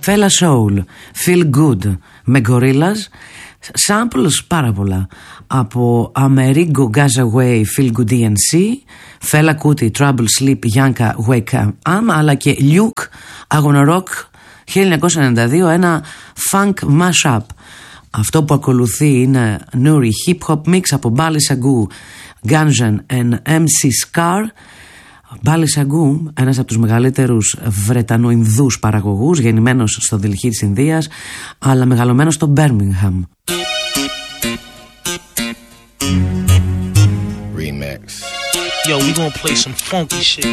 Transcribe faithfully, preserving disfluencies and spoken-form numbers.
Fela Soul, Feel Good με Gorillaz. Samples πάρα πολλά από Amerigo Gazaway, Feel Good ντι εν σι, Fela Kuti, Trouble Sleep, Yanka, Wake Up, αλλά και Luke, I Wanna Rock χίλια εννιακόσια ενενήντα δύο, ένα funk mashup. Αυτό που ακολουθεί είναι Nuri Hip Hop Mix από Bali Sagoo, Gunjan and εμ σι Scar. Bali Sagoo, ένας από τους μεγαλύτερους Βρετανοϊνδούς παραγωγούς, γεννημένος στο Δελχή της Ινδίας, αλλά μεγαλωμένος στο Birmingham. Remix. Yo, we gonna play some funky shit.